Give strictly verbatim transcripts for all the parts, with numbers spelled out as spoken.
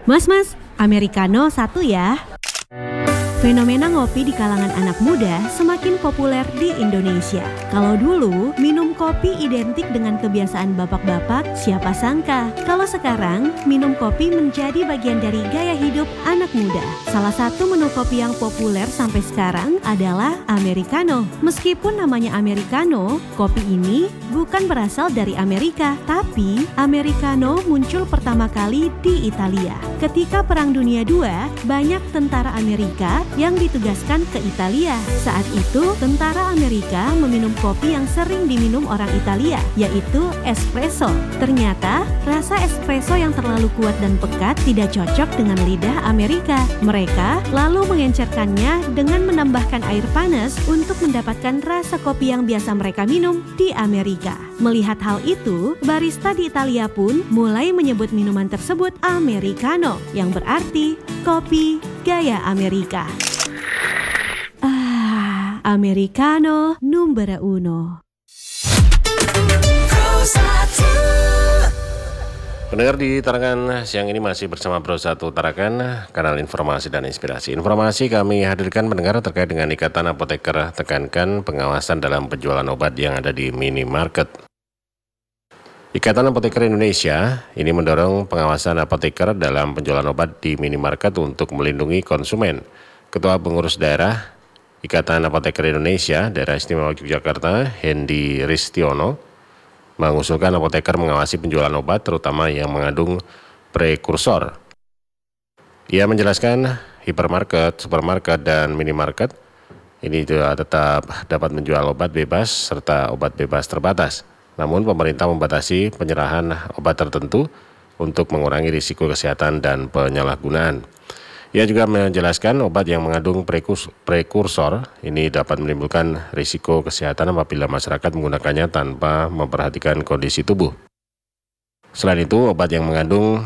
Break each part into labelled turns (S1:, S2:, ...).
S1: Mas-mas, Americano satu ya. Fenomena ngopi di kalangan anak muda semakin populer di Indonesia. Kalau dulu minum kopi identik dengan kebiasaan bapak-bapak, siapa sangka kalau sekarang minum kopi menjadi bagian dari gaya hidup anak muda. Salah satu menu kopi yang populer sampai sekarang adalah Americano. Meskipun namanya Americano, kopi ini bukan berasal dari Amerika, tapi Americano muncul pertama kali di Italia. Ketika Perang Dunia kedua, banyak tentara Amerika yang ditugaskan ke Italia. Saat itu, tentara Amerika meminum kopi yang sering diminum orang Italia, yaitu espresso. Ternyata, rasa espresso yang terlalu kuat dan pekat tidak cocok dengan lidah Amerika. Mereka lalu mengencerkannya dengan menambahkan air panas untuk mendapatkan rasa kopi yang biasa mereka minum di Amerika. Melihat hal itu, barista di Italia pun mulai menyebut minuman tersebut Americano, yang berarti kopi gaya Amerika. Ah, Americano numero uno.
S2: Pendengar di Tarakan siang ini masih bersama Bro Satu Tarakan, kanal informasi dan inspirasi. Informasi kami hadirkan pendengar terkait dengan Ikatan Apoteker tekankan pengawasan dalam penjualan obat yang ada di minimarket. Ikatan Apoteker Indonesia ini mendorong pengawasan apoteker dalam penjualan obat di minimarket untuk melindungi konsumen. Ketua Pengurus Daerah Ikatan Apoteker Indonesia Daerah Istimewa Yogyakarta, Hendy Ristiono, mengusulkan apoteker mengawasi penjualan obat terutama yang mengandung prekursor. Ia menjelaskan hipermarket, supermarket, dan minimarket ini juga tetap dapat menjual obat bebas serta obat bebas terbatas. Namun pemerintah membatasi penyerahan obat tertentu untuk mengurangi risiko kesehatan dan penyalahgunaan. Ia juga menjelaskan obat yang mengandung prekursor ini dapat menimbulkan risiko kesehatan apabila masyarakat menggunakannya tanpa memperhatikan kondisi tubuh. Selain itu, obat yang mengandung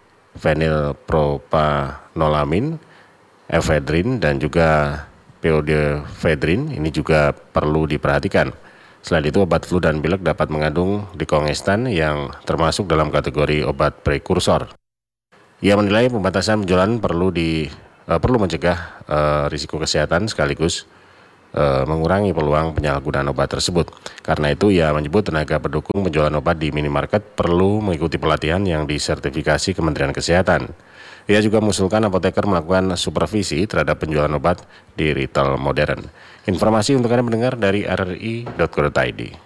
S2: fenilpropanolamin, efedrin, dan juga pseudoefedrin ini juga perlu diperhatikan. Selain itu, obat flu dan pilek dapat mengandung dikongestan yang termasuk dalam kategori obat prekursor. Ia menilai pembatasan penjualan perlu di uh, perlu mencegah uh, risiko kesehatan sekaligus uh, mengurangi peluang penyalahgunaan obat tersebut. Karena itu ia menyebut tenaga pendukung penjualan obat di minimarket perlu mengikuti pelatihan yang disertifikasi Kementerian Kesehatan. Ia juga mengusulkan apoteker melakukan supervisi terhadap penjualan obat di retail modern. Informasi untuk Anda mendengar dari r r i dot co dot i d.